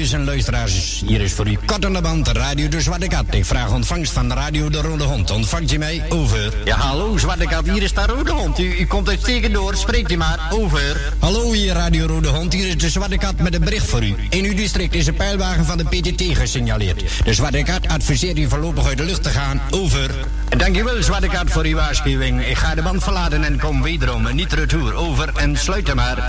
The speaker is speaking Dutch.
kijkers en luisteraars. Hier is voor u kort aan de band Radio de Zwarte Kat. Ik vraag ontvangst van Radio de Rode Hond. Ontvangt u mij? Over. Ja, hallo Zwarte Kat, hier is de Rode Hond. U komt uitstekend door, spreekt u maar. Over. Hallo, hier Radio Rode Hond. Hier is de Zwarte Kat met een bericht voor u. In uw district is een pijlwagen van de PTT gesignaleerd. De Zwarte Kat adviseert u voorlopig uit de lucht te gaan. Over. Dankjewel Zwarte Kat voor uw waarschuwing. Ik ga de band verlaten en kom wederom niet retour. Over en sluit hem maar.